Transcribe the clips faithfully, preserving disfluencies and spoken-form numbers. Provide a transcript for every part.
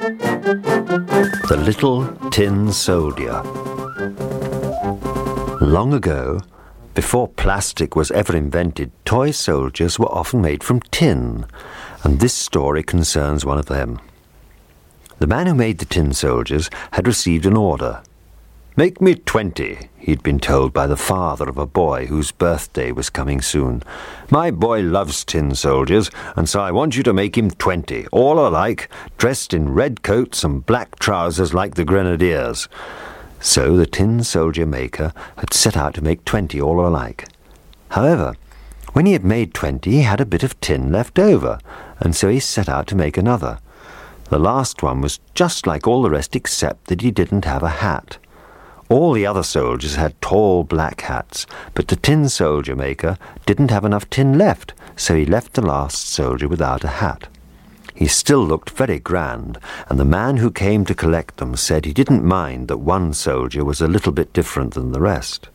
The Little Tin Soldier. Long ago, before plastic was ever invented, toy soldiers were often made from tin, and this story concerns one of them. The man who made the tin soldiers had received an order. "Make me twenty," he'd been told by the father of a boy whose birthday was coming soon. "My boy loves tin soldiers, and so I want you to make him twenty, all alike, dressed in red coats and black trousers like the grenadiers." So the tin soldier maker had set out to make twenty all alike. However, when he had made twenty, he had a bit of tin left over, and so he set out to make another. The last one was just like all the rest except that he didn't have a hat. All the other soldiers had tall black hats, but the tin soldier maker didn't have enough tin left, so he left the last soldier without a hat. He still looked very grand, and the man who came to collect them said he didn't mind that one soldier was a little bit different than the rest.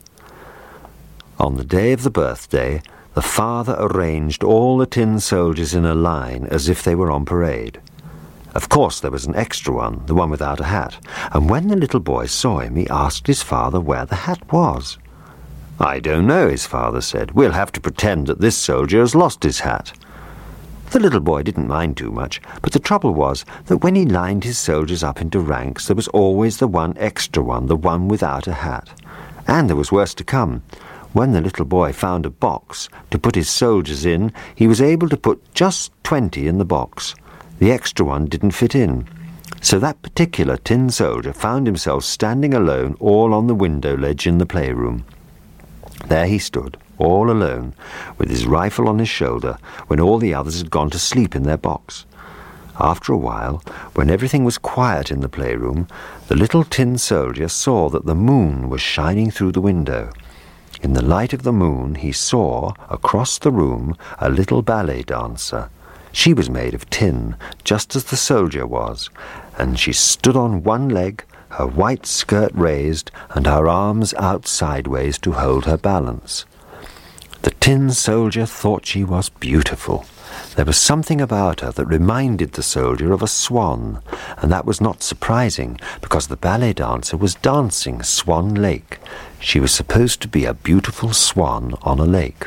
On the day of the birthday, the father arranged all the tin soldiers in a line as if they were on parade. Of course there was an extra one, the one without a hat, and when the little boy saw him, he asked his father where the hat was. "I don't know," his father said. "We'll have to pretend that this soldier has lost his hat." The little boy didn't mind too much, but the trouble was that when he lined his soldiers up into ranks, there was always the one extra one, the one without a hat. And there was worse to come. When the little boy found a box to put his soldiers in, he was able to put just twenty in the box. The extra one didn't fit in. So that particular tin soldier found himself standing alone all on the window ledge in the playroom. There he stood, all alone, with his rifle on his shoulder, when all the others had gone to sleep in their box. After a while, when everything was quiet in the playroom, the little tin soldier saw that the moon was shining through the window. In the light of the moon, he saw, across the room, a little ballet dancer. She was made of tin, just as the soldier was, and she stood on one leg, her white skirt raised, and her arms out sideways to hold her balance. The tin soldier thought she was beautiful. There was something about her that reminded the soldier of a swan, and that was not surprising, because the ballet dancer was dancing Swan Lake. She was supposed to be a beautiful swan on a lake.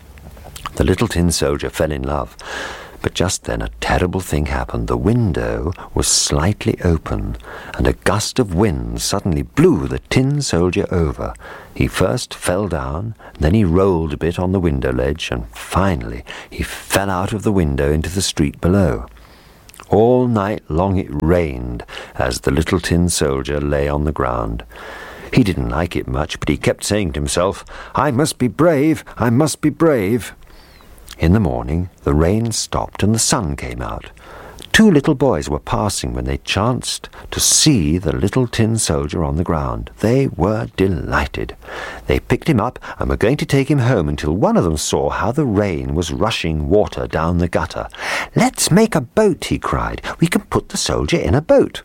The little tin soldier fell in love. But just then a terrible thing happened. The window was slightly open, and a gust of wind suddenly blew the tin soldier over. He first fell down, then he rolled a bit on the window ledge, and finally he fell out of the window into the street below. All night long it rained as the little tin soldier lay on the ground. He didn't like it much, but he kept saying to himself, "I must be brave, I must be brave." In the morning, the rain stopped and the sun came out. Two little boys were passing when they chanced to see the little tin soldier on the ground. They were delighted. They picked him up and were going to take him home until one of them saw how the rain was rushing water down the gutter. "Let's make a boat," he cried. "We can put the soldier in a boat."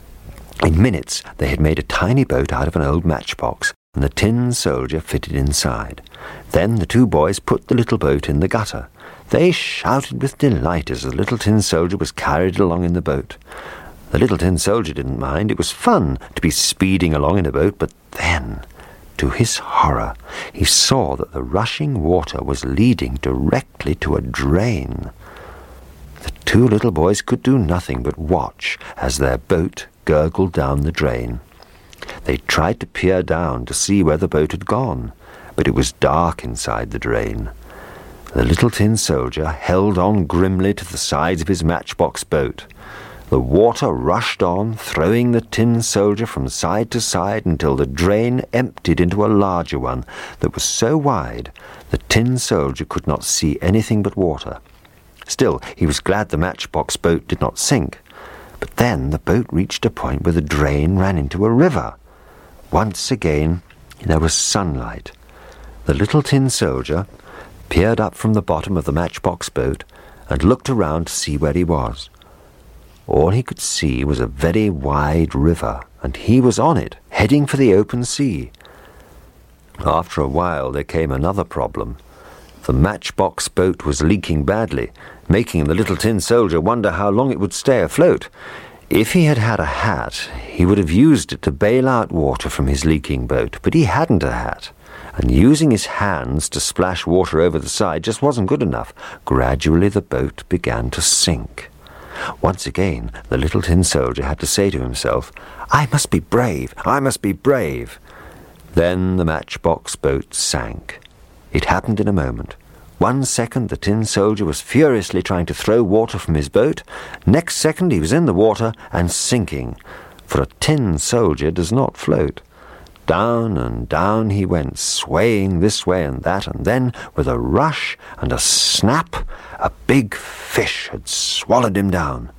In minutes, they had made a tiny boat out of an old matchbox, and the tin soldier fitted inside. Then the two boys put the little boat in the gutter. They shouted with delight as the little tin soldier was carried along in the boat. The little tin soldier didn't mind. It was fun to be speeding along in a boat, but then, to his horror, he saw that the rushing water was leading directly to a drain. The two little boys could do nothing but watch as their boat gurgled down the drain. They tried to peer down to see where the boat had gone, but it was dark inside the drain. The little tin soldier held on grimly to the sides of his matchbox boat. The water rushed on, throwing the tin soldier from side to side until the drain emptied into a larger one that was so wide the tin soldier could not see anything but water. Still, he was glad the matchbox boat did not sink. But then the boat reached a point where the drain ran into a river. Once again, there was sunlight. The little tin soldier peered up from the bottom of the matchbox boat and looked around to see where he was. All he could see was a very wide river, and he was on it, heading for the open sea. After a while, there came another problem. The matchbox boat was leaking badly, making the little tin soldier wonder how long it would stay afloat. If he had had a hat, he would have used it to bail out water from his leaking boat, but he hadn't a hat, and using his hands to splash water over the side just wasn't good enough. Gradually the boat began to sink. Once again, the little tin soldier had to say to himself, "I must be brave, I must be brave." Then the matchbox boat sank. It happened in a moment. One second the tin soldier was furiously trying to throw water from his boat. Next second he was in the water and sinking, for a tin soldier does not float. Down and down he went, swaying this way and that, and then, with a rush and a snap, a big fish had swallowed him down.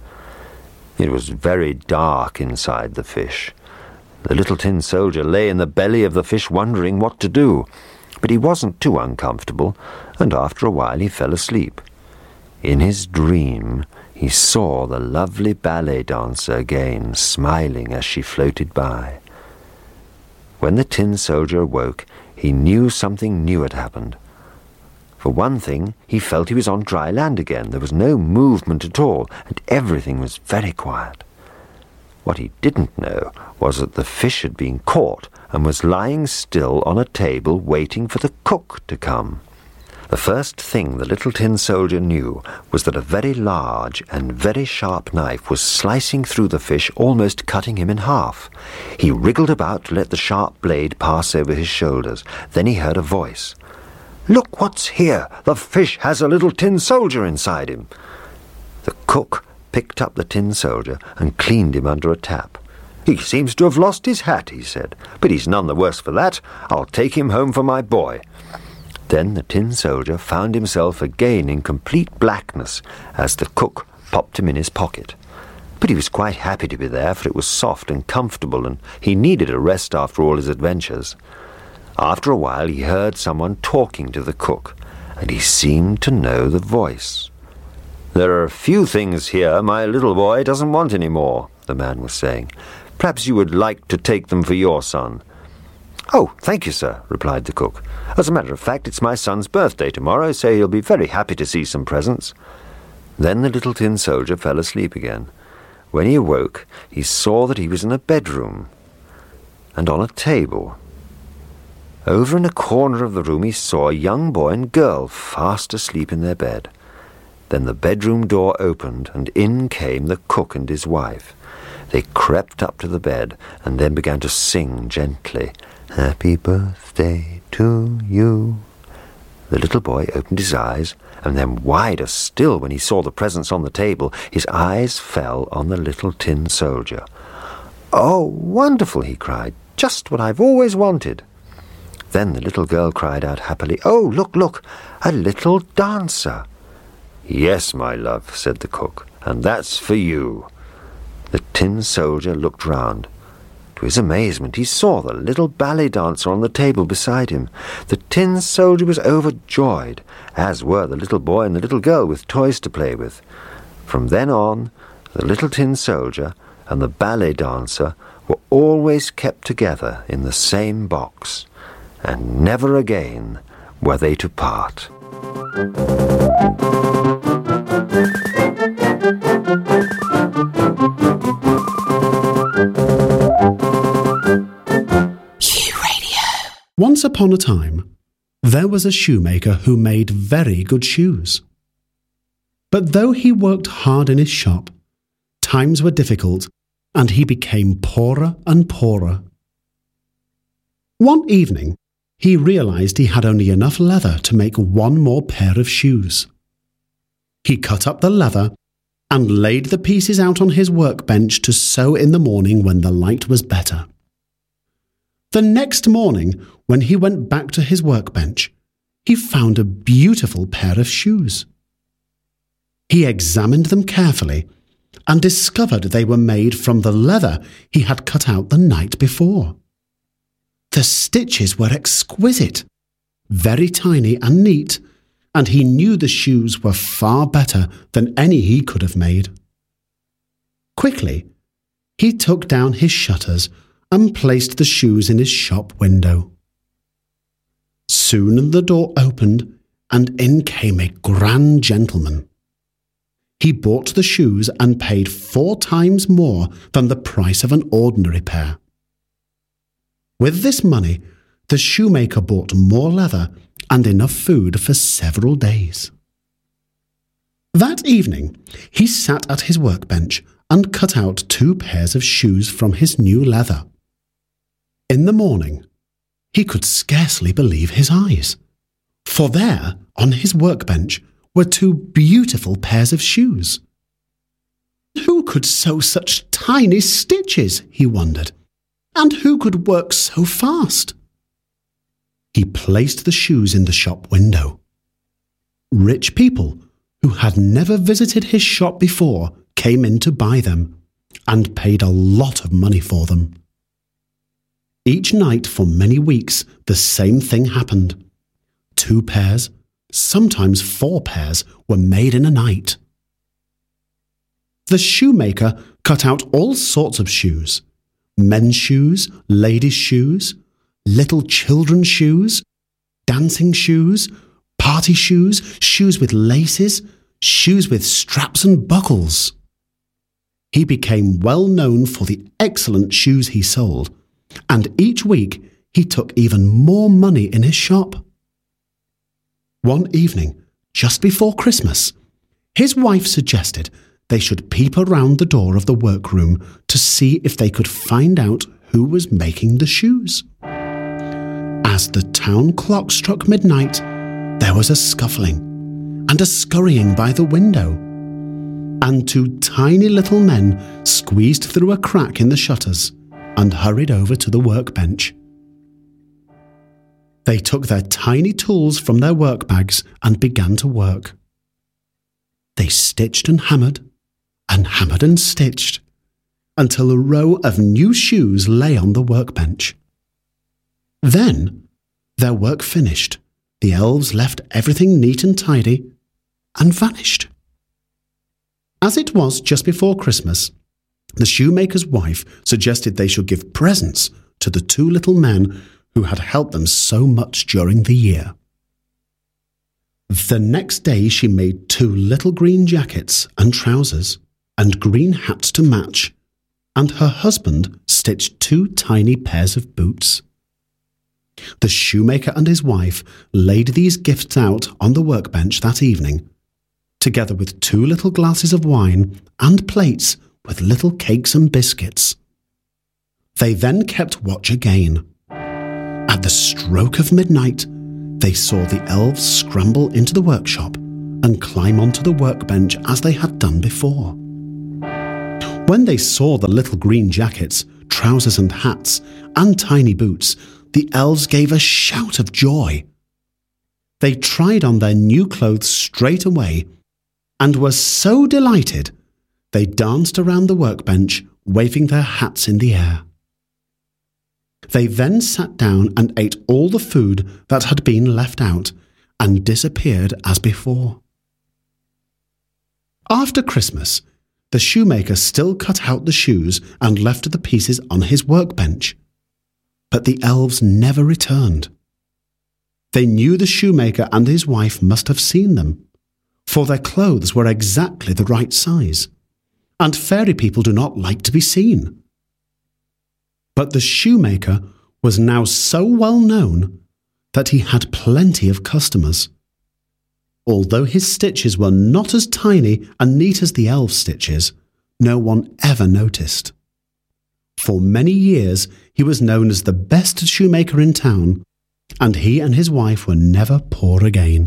It was very dark inside the fish. The little tin soldier lay in the belly of the fish wondering what to do, but he wasn't too uncomfortable, and after a while he fell asleep. In his dream he saw the lovely ballet dancer again, smiling as she floated by. When the tin soldier awoke, he knew something new had happened. For one thing, he felt he was on dry land again. There was no movement at all, and everything was very quiet. What he didn't know was that the fish had been caught and was lying still on a table waiting for the cook to come. The first thing the little tin soldier knew was that a very large and very sharp knife was slicing through the fish, almost cutting him in half. He wriggled about to let the sharp blade pass over his shoulders. Then he heard a voice. "Look what's here! The fish has a little tin soldier inside him." The cook picked up the tin soldier and cleaned him under a tap. "He seems to have lost his hat," he said, "but he's none the worse for that. I'll take him home for my boy." Then the tin soldier found himself again in complete blackness as the cook popped him in his pocket. But he was quite happy to be there, for it was soft and comfortable, and he needed a rest after all his adventures. After a while he heard someone talking to the cook, and he seemed to know the voice. "There are a few things here my little boy doesn't want any more," the man was saying. "Perhaps you would like to take them for your son." "Oh, thank you, sir," replied the cook. "As a matter of fact, it's my son's birthday tomorrow, so he'll be very happy to see some presents." Then the little tin soldier fell asleep again. When he awoke, he saw that he was in a bedroom and on a table. Over in a corner of the room he saw a young boy and girl fast asleep in their bed. Then the bedroom door opened, and in came the cook and his wife. They crept up to the bed and then began to sing gently, "Happy birthday to you." The little boy opened his eyes, and then wider still when he saw the presents on the table. His eyes fell on the little tin soldier. "Oh, wonderful!" he cried. "Just what I've always wanted." Then the little girl cried out happily, "Oh, look, look, a little dancer." "Yes, my love," said the cook, "and that's for you." The tin soldier looked round. To his amazement, he saw the little ballet dancer on the table beside him. The tin soldier was overjoyed, as were the little boy and the little girl with toys to play with. From then on, the little tin soldier and the ballet dancer were always kept together in the same box, and never again were they to part. Once upon a time, there was a shoemaker who made very good shoes. But though he worked hard in his shop, times were difficult, and he became poorer and poorer. One evening, he realized he had only enough leather to make one more pair of shoes. He cut up the leather and laid the pieces out on his workbench to sew in the morning when the light was better. The next morning, when he went back to his workbench, he found a beautiful pair of shoes. He examined them carefully and discovered they were made from the leather he had cut out the night before. The stitches were exquisite, very tiny and neat, and he knew the shoes were far better than any he could have made. Quickly, he took down his shutters and placed the shoes in his shop window. Soon the door opened, and in came a grand gentleman. he bought the shoes and paid four times more than the price of an ordinary pair. With this money, the shoemaker bought more leather and enough food for several days. That evening, he sat at his workbench and cut out two pairs of shoes from his new leather. In the morning, he could scarcely believe his eyes, for there, on his workbench, were two beautiful pairs of shoes. Who could sew such tiny stitches, he wondered, and who could work so fast? He placed the shoes in the shop window. Rich people who had never visited his shop before came in to buy them and paid a lot of money for them. Each night for many weeks, the same thing happened. Two pairs, sometimes four pairs, were made in a night. The shoemaker cut out all sorts of shoes: men's shoes, ladies' shoes, little children's shoes, dancing shoes, party shoes, shoes with laces, shoes with straps and buckles. He became well known for the excellent shoes he sold, and each week he took even more money in his shop. One evening, just before Christmas, his wife suggested they should peep around the door of the workroom to see if they could find out who was making the shoes. As the town clock struck midnight, there was a scuffling and a scurrying by the window, and two tiny little men squeezed through a crack in the shutters and hurried over to the workbench. They took their tiny tools from their work bags and began to work. They stitched and hammered, and hammered and stitched, until a row of new shoes lay on the workbench. Then, their work finished, the elves left everything neat and tidy, and vanished. As it was just before Christmas, the shoemaker's wife suggested they should give presents to the two little men who had helped them so much during the year. The next day she made two little green jackets and trousers and green hats to match, and her husband stitched two tiny pairs of boots. The shoemaker and his wife laid these gifts out on the workbench that evening, together with two little glasses of wine and plates with little cakes and biscuits. They then kept watch again. At the stroke of midnight, they saw the elves scramble into the workshop and climb onto the workbench as they had done before. When they saw the little green jackets, trousers and hats, and tiny boots, the elves gave a shout of joy. They tried on their new clothes straight away and were so delighted they danced around the workbench, waving their hats in the air. They then sat down and ate all the food that had been left out and disappeared as before. After Christmas, the shoemaker still cut out the shoes and left the pieces on his workbench. But the elves never returned. They knew the shoemaker and his wife must have seen them, for their clothes were exactly the right size, and fairy people do not like to be seen. But the shoemaker was now so well known that he had plenty of customers. Although his stitches were not as tiny and neat as the elves' stitches, no one ever noticed. For many years he was known as the best shoemaker in town, and he and his wife were never poor again.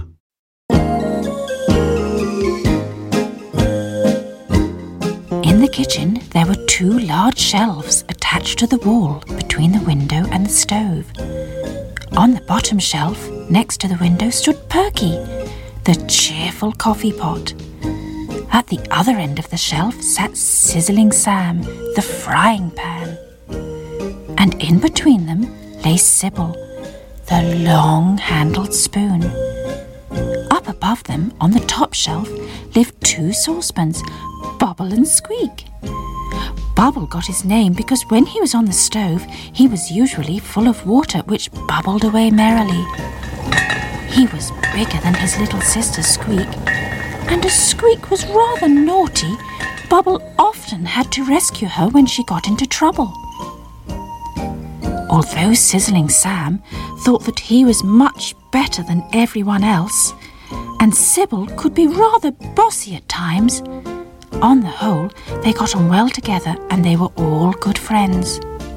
In the kitchen there were two large shelves attached to the wall between the window and the stove. On the bottom shelf, next to the window, stood Perky, the cheerful coffee pot. At the other end of the shelf sat Sizzling Sam, the frying pan. And in between them lay Sybil, the long-handled spoon. Up above them, on the top shelf, lived two saucepans, Bubble and Squeak. Bubble got his name because when he was on the stove, he was usually full of water which bubbled away merrily. He was bigger than his little sister Squeak, and as Squeak was rather naughty, Bubble often had to rescue her when she got into trouble. Although Sizzling Sam thought that he was much better than everyone else, and Sybil could be rather bossy at times, on the whole, they got on well together and they were all good friends.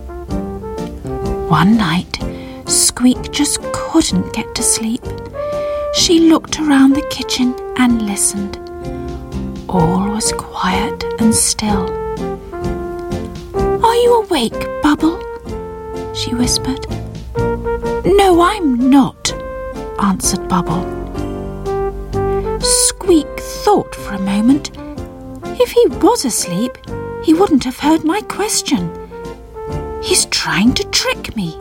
One night, Squeak just couldn't get to sleep. She looked around the kitchen and listened. All was quiet and still. "Are you awake, Bubble?" she whispered. "No, I'm not," answered Bubble. Squeak thought for a moment. If he was asleep, he wouldn't have heard my question. He's trying to trick me.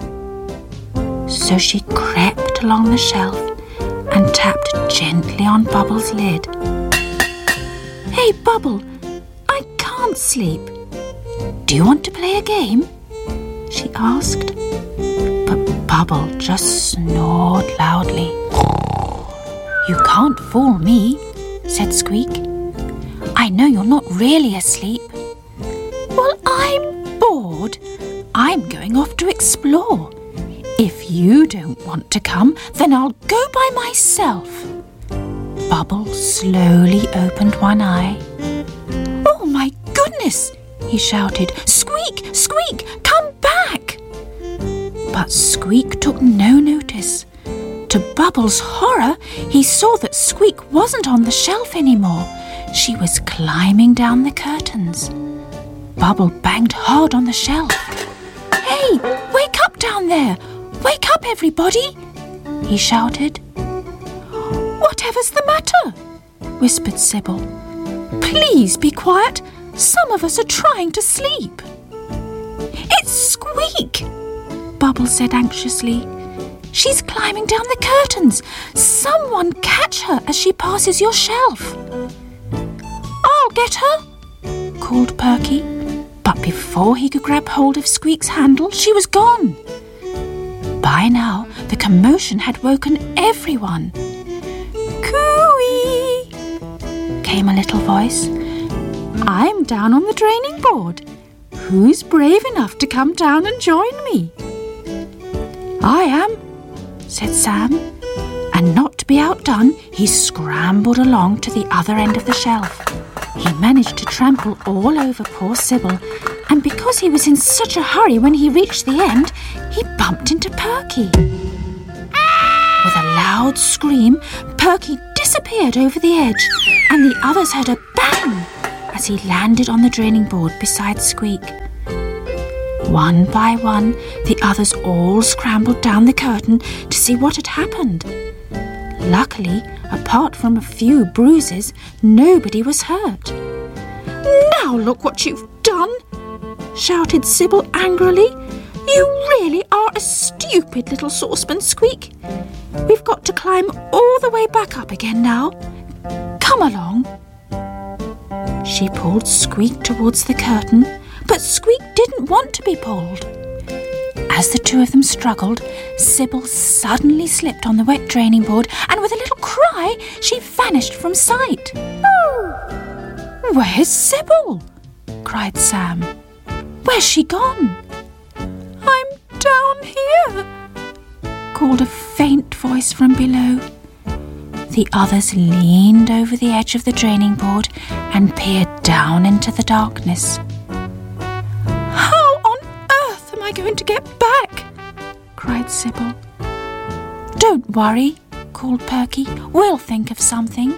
So she crept along the shelf and tapped gently on Bubble's lid. "Hey, Bubble, I can't sleep. Do you want to play a game?" she asked. But Bubble just snored loudly. "You can't fool me," said Squeak. "I know you're not really asleep." "Well, I'm bored. I'm going off to explore. If you don't want to come, then I'll go by myself." Bubble slowly opened one eye. "Oh, my goodness!" he shouted. "Squeak! Squeak! Come back!" But Squeak took no notice. To Bubble's horror, he saw that Squeak wasn't on the shelf anymore. She was climbing down the curtains. Bubble banged hard on the shelf. "Hey, wake up down there! Wake up, everybody!" he shouted. "Whatever's the matter?" whispered Sybil. "Please be quiet. Some of us are trying to sleep." "It's Squeak," Bubble said anxiously. "She's climbing down the curtains. Someone catch her as she passes your shelf." "I'll get her," called Perky. But before he could grab hold of Squeak's handle, she was gone. By now, the commotion had woken everyone. "Cooey!" came a little voice. "I'm down on the draining board. Who's brave enough to come down and join me?" "I am," said Sam, and not to be outdone, he scrambled along to the other end of the shelf. He managed to trample all over poor Sybil, and because he was in such a hurry when he reached the end, he bumped into Perky. With a loud scream, Perky disappeared over the edge, and the others heard a bang as he landed on the draining board beside Squeak. One by one, the others all scrambled down the curtain to see what had happened. Luckily, apart from a few bruises, nobody was hurt. "Now look what you've done!" shouted Sybil angrily. "You really are a stupid little saucepan, Squeak. We've got to climb all the way back up again now. Come along." She pulled Squeak towards the curtain, but Squeak didn't want to be pulled. As the two of them struggled, Sybil suddenly slipped on the wet draining board, and with a little cry, she vanished from sight. "Where's Sybil?" cried Sam. "Where's she gone?" "I'm down here," called a faint voice from below. The others leaned over the edge of the draining board and peered down into the darkness. "How on earth am I going to get back?" cried Sybil. "Don't worry," called Perky. "We'll think of something."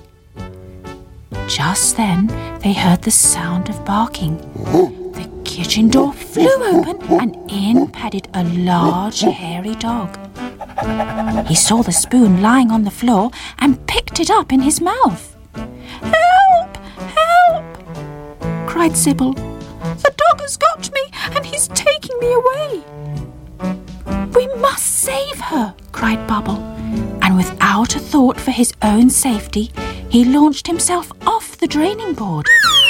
Just then they heard the sound of barking. The kitchen door flew open and in padded a large hairy dog. He saw the spoon lying on the floor and picked it up in his mouth. "Help! Help!" cried Sybil. "The dog has got me and he's taking me away." "We must save her!" cried Bubble, and without a thought for his own safety, he launched himself off the draining board.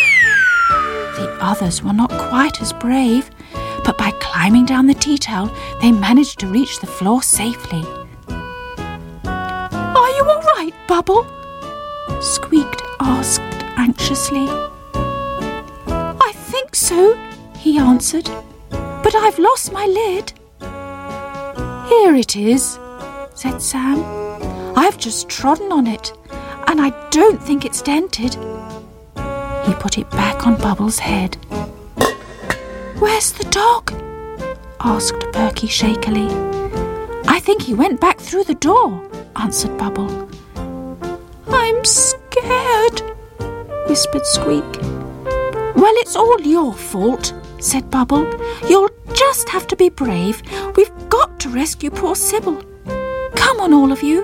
The others were not quite as brave, but by climbing down the tea towel, they managed to reach the floor safely. "Are you all right, Bubble?" squeaked asked anxiously. I think so, he answered, but I've lost my lid. Here it is, said Sam. I've just trodden on it, and I don't think it's dented. He put it back on Bubbles' head. Where's the dog? Asked Perky shakily. I think he went back through the door, answered Bubble. I'm scared, whispered Squeak. Well, it's all your fault, said Bubble. You'll just have to be brave. We've got to rescue poor Sybil. Come on, all of you.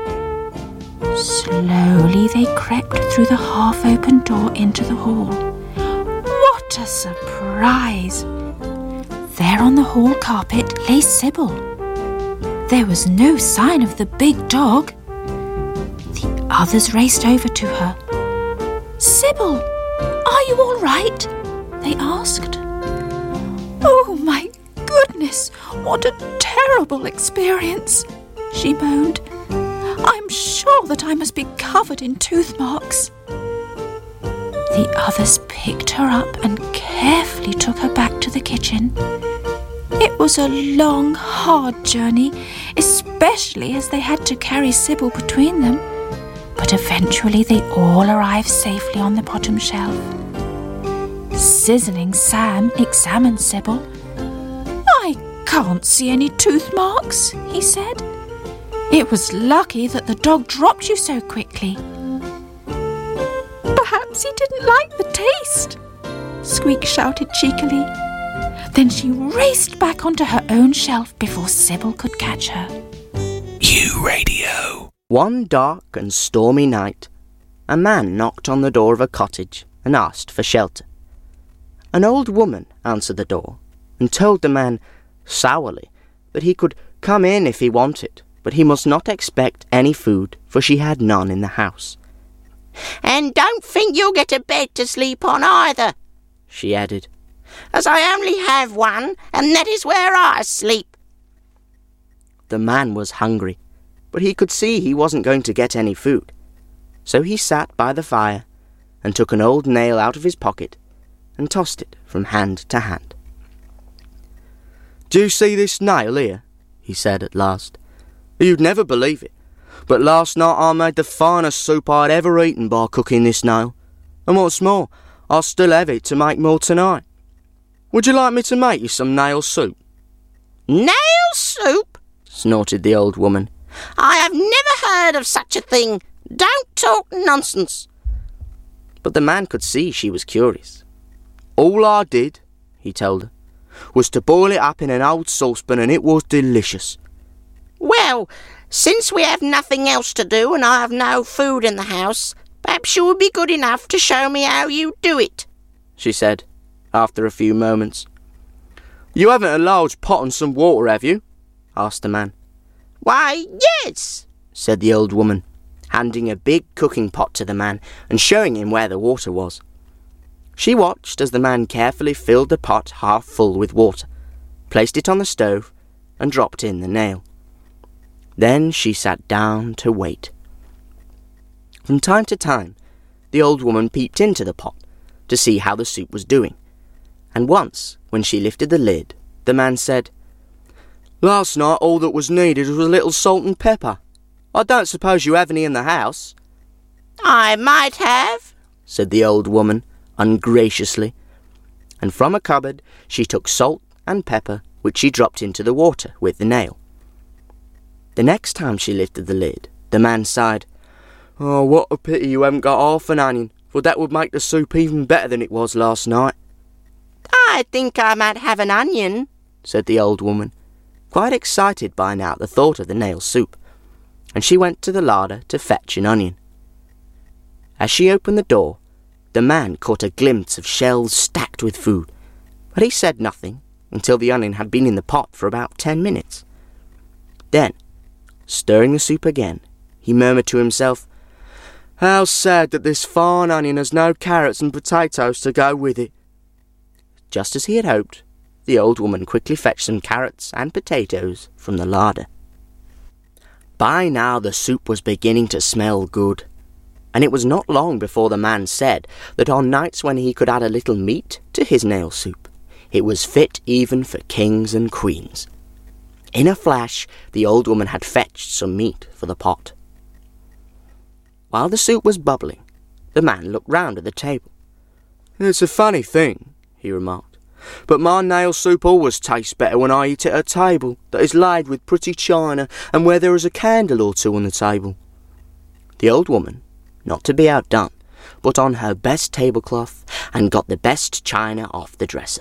Slowly they crept through the half-open door into the hall. What a surprise! There on the hall carpet lay Sybil. There was no sign of the big dog. The others raced over to her. Sybil, are you all right? They asked. Oh my goodness, what a terrible experience, she moaned. I'm sure that I must be covered in tooth marks. The others picked her up and carefully took her back to the kitchen. It was a long, hard journey, especially as they had to carry Sybil between them. But eventually they all arrived safely on the bottom shelf. Sizzling Sam examined Sybil. I can't see any tooth marks, he said. It was lucky that the dog dropped you so quickly. Perhaps he didn't like the taste, Squeak shouted cheekily. Then she raced back onto her own shelf before Sybil could catch her. U Radio. One dark and stormy night, a man knocked on the door of a cottage and asked for shelter. An old woman answered the door and told the man, sourly, that he could come in if he wanted, but he must not expect any food, for she had none in the house. And don't think you'll get a bed to sleep on either, she added, as I only have one, and that is where I sleep. The man was hungry, but he could see he wasn't going to get any food. So he sat by the fire and took an old nail out of his pocket and tossed it from hand to hand. "Do you see this nail here?" he said at last. "You'd never believe it, but last night I made the finest soup I'd ever eaten by cooking this nail. And what's more, I'll still have it to make more tonight. Would you like me to make you some nail soup?" Nail soup? Snorted the old woman. I have never heard of such a thing. Don't talk nonsense. But the man could see she was curious. "All I did," he told her, "was to boil it up in an old saucepan, and it was delicious." Well, since we have nothing else to do and I have no food in the house, perhaps you would be good enough to show me how you do it, she said, after a few moments. "You haven't a large pot and some water, have you?" asked the man. Why, yes, said the old woman, handing a big cooking pot to the man and showing him where the water was. She watched as the man carefully filled the pot half full with water, placed it on the stove, and dropped in the nail. Then she sat down to wait. From time to time, the old woman peeped into the pot to see how the soup was doing, and once, when she lifted the lid, the man said, "Last night all that was needed was a little salt and pepper. I don't suppose you have any in the house?" I might have, said the old woman, ungraciously, and from a cupboard she took salt and pepper, which she dropped into the water with the nail. The next time she lifted the lid, the man sighed, "Oh, what a pity you haven't got half an onion, for that would make the soup even better than it was last night." I think I might have an onion, said the old woman, quite excited by now at the thought of the nail soup, and she went to the larder to fetch an onion. As she opened the door, the man caught a glimpse of shelves stacked with food, but he said nothing until the onion had been in the pot for about ten minutes. Then, stirring the soup again, he murmured to himself, "How sad that this fine onion has no carrots and potatoes to go with it." Just as he had hoped, the old woman quickly fetched some carrots and potatoes from the larder. By now the soup was beginning to smell good, and it was not long before the man said that on nights when he could add a little meat to his nail soup, it was fit even for kings and queens. In a flash, the old woman had fetched some meat for the pot. While the soup was bubbling, the man looked round at the table. "It's a funny thing," he remarked, "but my nail soup always tastes better when I eat at a table that is laid with pretty china and where there is a candle or two on the table." The old woman, not to be outdone, put on her best tablecloth and got the best china off the dresser.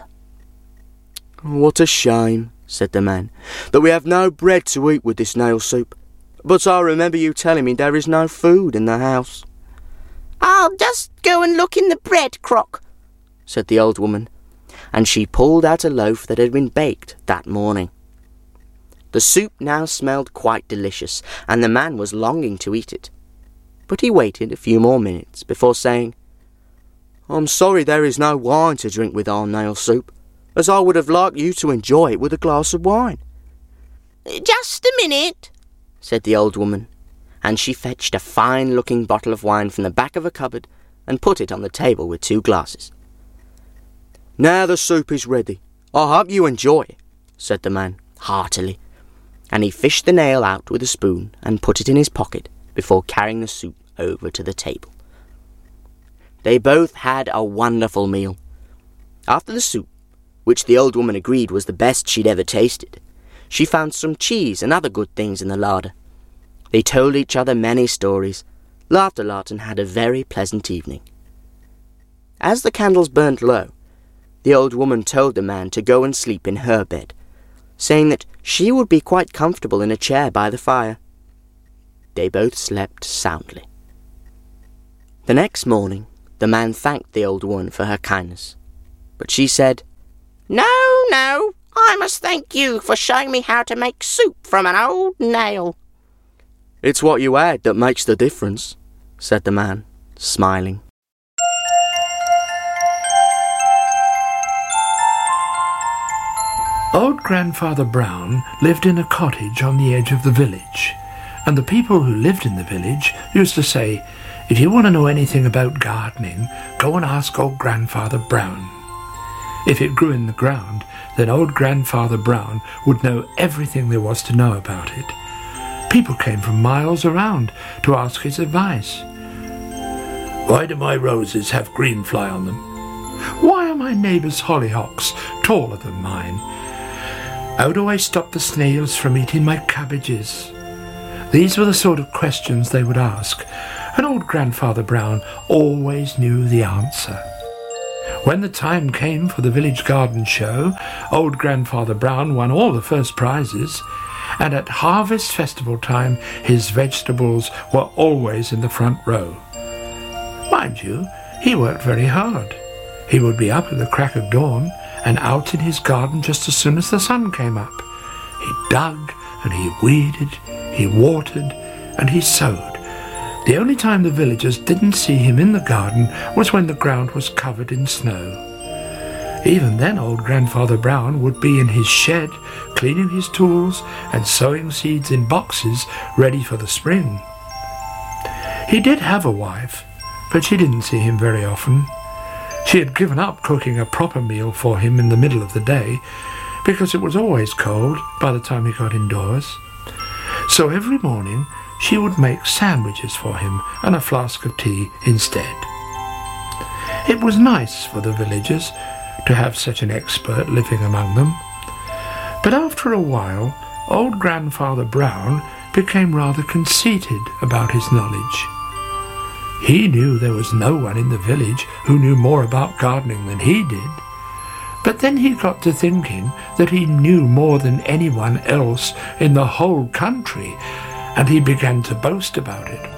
"What a shame," said the man, "that we have no bread to eat with this nail soup. But I remember you telling me there is no food in the house." "I'll just go and look in the bread crock," said the old woman, and she pulled out a loaf that had been baked that morning. The soup now smelled quite delicious, and the man was longing to eat it. But he waited a few more minutes before saying, "I'm sorry there is no wine to drink with our nail soup, as I would have liked you to enjoy it with a glass of wine." "Just a minute," said the old woman, and she fetched a fine-looking bottle of wine from the back of a cupboard and put it on the table with two glasses. "Now the soup is ready. I hope you enjoy it," said the man, heartily, and he fished the nail out with a spoon and put it in his pocket before carrying the soup over to the table. They both had a wonderful meal. After the soup, which the old woman agreed was the best she'd ever tasted, she found some cheese and other good things in the larder. They told each other many stories, laughed a lot, and had a very pleasant evening. As the candles burnt low, the old woman told the man to go and sleep in her bed, saying that she would be quite comfortable in a chair by the fire. They both slept soundly. The next morning, the man thanked the old woman for her kindness, but she said, "No, no, I must thank you for showing me how to make soup from an old nail." "It's what you add that makes the difference," said the man, smiling. Old Grandfather Brown lived in a cottage on the edge of the village, and the people who lived in the village used to say, "If you want to know anything about gardening, go and ask old Grandfather Brown." If it grew in the ground, then old Grandfather Brown would know everything there was to know about it. People came from miles around to ask his advice. "Why do my roses have green fly on them? Why are my neighbour's hollyhocks taller than mine? How do I stop the snails from eating my cabbages?" These were the sort of questions they would ask, and old Grandfather Brown always knew the answer. When the time came for the village garden show, old Grandfather Brown won all the first prizes, and at harvest festival time his vegetables were always in the front row. Mind you, he worked very hard. He would be up at the crack of dawn and out in his garden just as soon as the sun came up. He dug and he weeded, he watered and he sowed. The only time the villagers didn't see him in the garden was when the ground was covered in snow. Even then old Grandfather Brown would be in his shed, cleaning his tools and sowing seeds in boxes ready for the spring. He did have a wife, but she didn't see him very often. She had given up cooking a proper meal for him in the middle of the day, because it was always cold by the time he got indoors. So every morning she would make sandwiches for him and a flask of tea instead. It was nice for the villagers to have such an expert living among them. But after a while, old Grandfather Brown became rather conceited about his knowledge. He knew there was no one in the village who knew more about gardening than he did. But then he got to thinking that he knew more than anyone else in the whole country, and he began to boast about it.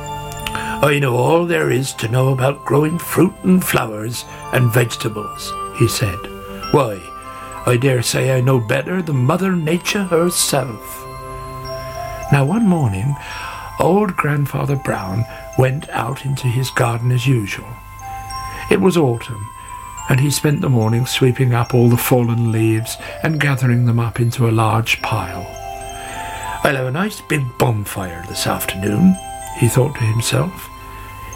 "I know all there is to know about growing fruit and flowers and vegetables," he said. "Why, I dare say I know better than Mother Nature herself." Now one morning, old Grandfather Brown went out into his garden as usual. It was autumn, and he spent the morning sweeping up all the fallen leaves and gathering them up into a large pile. "I'll have a nice big bonfire this afternoon," he thought to himself.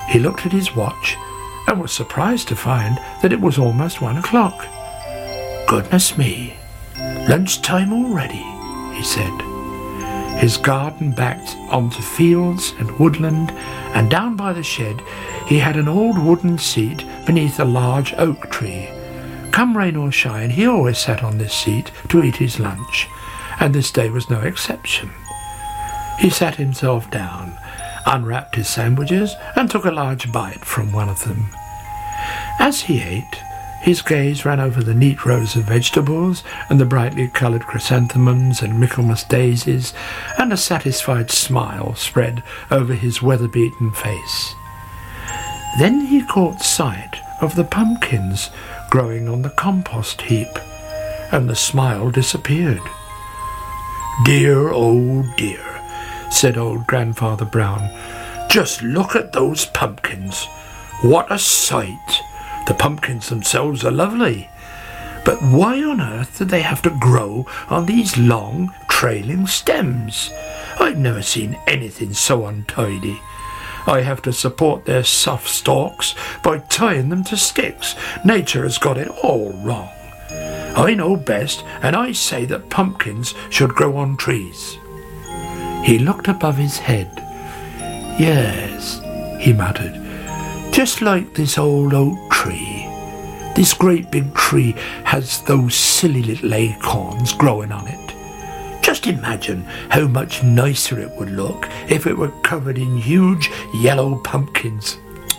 He looked at his watch and was surprised to find that it was almost one o'clock. "Goodness me, lunchtime already," he said. His garden backed onto fields and woodland, and down by the shed he had an old wooden seat beneath a large oak tree. Come rain or shine, he always sat on this seat to eat his lunch, and this day was no exception. He sat himself down, unwrapped his sandwiches, and took a large bite from one of them. As he ate, his gaze ran over the neat rows of vegetables and the brightly coloured chrysanthemums and Michaelmas daisies, and a satisfied smile spread over his weather-beaten face. Then he caught sight of the pumpkins growing on the compost heap, and the smile disappeared. "Dear, oh dear," said old Grandfather Brown. "Just look at those pumpkins. What a sight! The pumpkins themselves are lovely, but why on earth do they have to grow on these long, trailing stems? I've never seen anything so untidy. I have to support their soft stalks by tying them to sticks. Nature has got it all wrong. I know best, and I say that pumpkins should grow on trees." He looked above his head. "Yes," he muttered, "just like this old oak tree. This great big tree has those silly little acorns growing on it. Just imagine how much nicer it would look if it were covered in huge yellow pumpkins.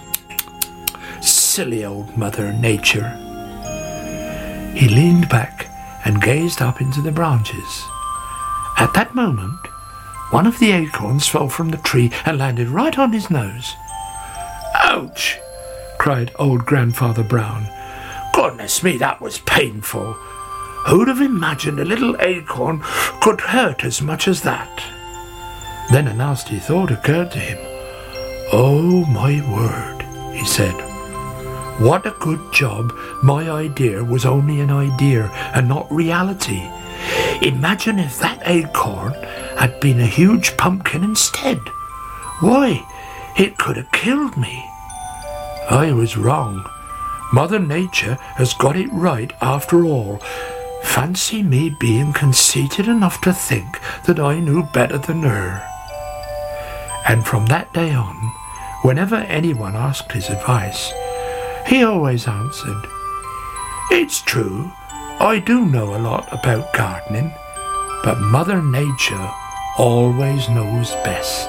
Silly old Mother Nature." He leaned back and gazed up into the branches. At that moment, one of the acorns fell from the tree and landed right on his nose. "Ouch!" cried old Grandfather Brown. "Goodness me, that was painful. Who'd have imagined a little acorn could hurt as much as that?" Then a nasty thought occurred to him. "Oh, my word," he said. "What a good job my idea was only an idea and not reality. Imagine if that acorn had been a huge pumpkin instead. Why, it could have killed me. I was wrong. Mother Nature has got it right after all. Fancy me being conceited enough to think that I knew better than her." And from that day on, whenever anyone asked his advice, he always answered, "It's true, I do know a lot about gardening, but Mother Nature always knows best."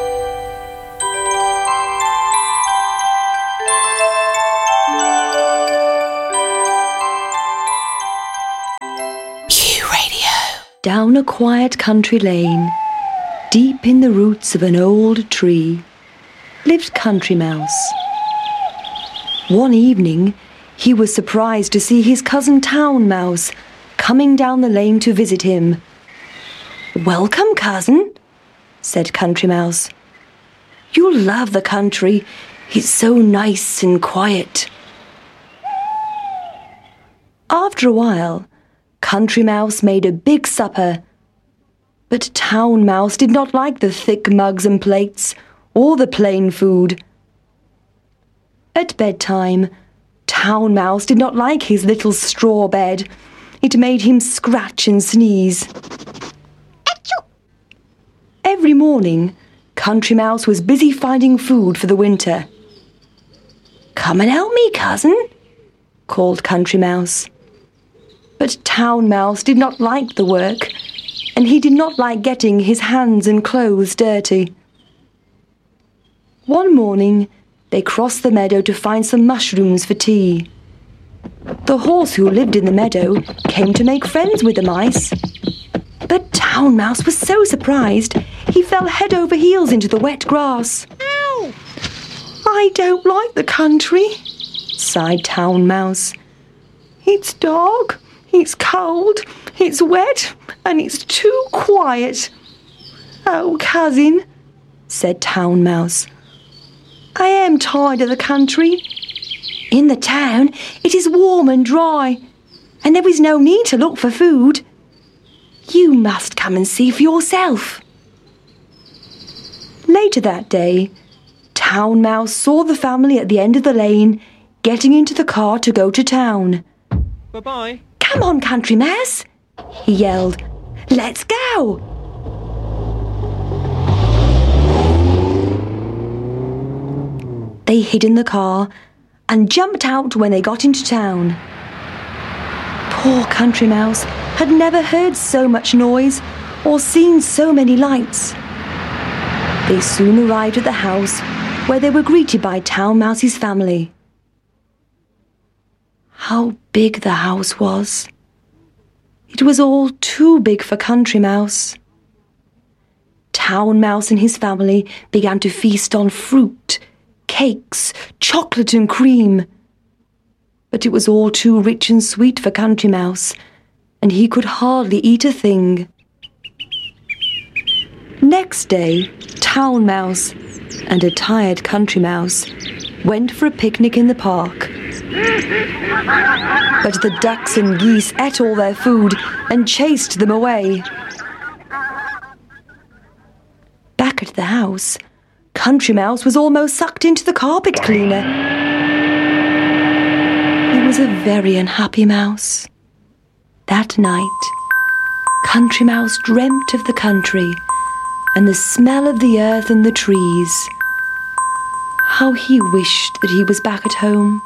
Down a quiet country lane, deep in the roots of an old tree, lived Country Mouse. One evening, he was surprised to see his cousin Town Mouse coming down the lane to visit him. "Welcome, cousin," said Country Mouse. "You'll love the country. It's so nice and quiet." After a while, Country Mouse made a big supper, but Town Mouse did not like the thick mugs and plates or the plain food. At bedtime, Town Mouse did not like his little straw bed. It made him scratch and sneeze. Achoo! Every morning, Country Mouse was busy finding food for the winter. "Come and help me, cousin," called Country Mouse. But Town Mouse did not like the work, and he did not like getting his hands and clothes dirty. One morning, they crossed the meadow to find some mushrooms for tea. The horse who lived in the meadow came to make friends with the mice. But Town Mouse was so surprised, he fell head over heels into the wet grass. Ow! "I don't like the country," sighed Town Mouse. "It's dark. It's cold, it's wet, and it's too quiet." "Oh, cousin," said Town Mouse, "I am tired of the country. In the town, it is warm and dry, and there is no need to look for food. You must come and see for yourself." Later that day, Town Mouse saw the family at the end of the lane getting into the car to go to town. Bye-bye. Come on, Country Mouse, he yelled. Let's go! They hid in the car and jumped out when they got into town. Poor Country Mouse had never heard so much noise or seen so many lights. They soon arrived at the house where they were greeted by Town Mouse's family. How big the house was! It was all too big for Country Mouse. Town Mouse and his family began to feast on fruit, cakes, chocolate and cream. But it was all too rich and sweet for Country Mouse, and he could hardly eat a thing. Next day, Town Mouse and a tired Country Mouse went for a picnic in the park. But the ducks and geese ate all their food and chased them away. Back at the house, Country Mouse was almost sucked into the carpet cleaner. He was a very unhappy mouse. That night, Country Mouse dreamt of the country and the smell of the earth and the trees. How he wished that he was back at home.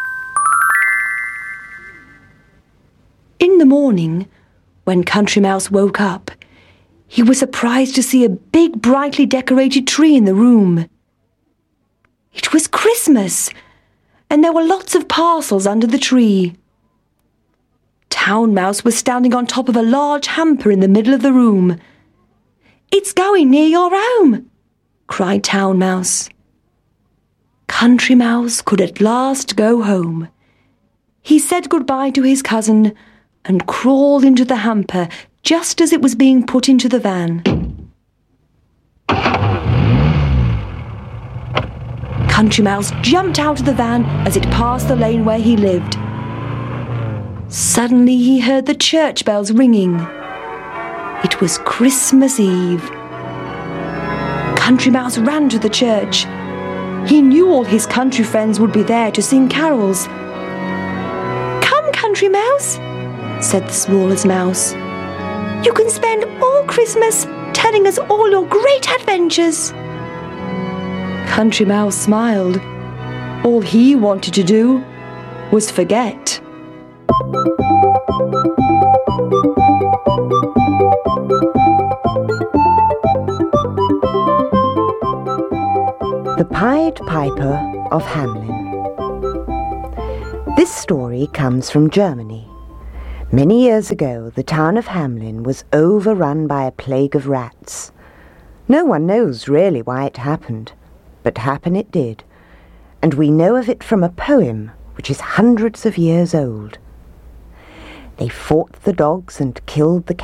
In the morning, when Country Mouse woke up, he was surprised to see a big, brightly decorated tree in the room. It was Christmas, and there were lots of parcels under the tree. Town Mouse was standing on top of a large hamper in the middle of the room. "It's going near your home," cried Town Mouse. Country Mouse could at last go home. He said goodbye to his cousin and crawled into the hamper just as it was being put into the van. Country Mouse jumped out of the van as it passed the lane where he lived. Suddenly he heard the church bells ringing. It was Christmas Eve. Country Mouse ran to the church. He knew all his country friends would be there to sing carols. "Come, Country Mouse," said the smallest mouse. "You can spend all Christmas telling us all your great adventures." Country Mouse smiled. All he wanted to do was forget. The Pied Piper of Hamelin. This story comes from Germany. Many years ago, the town of Hamelin was overrun by a plague of rats. No one knows really why it happened, but happen it did, and we know of it from a poem which is hundreds of years old. They fought the dogs and killed the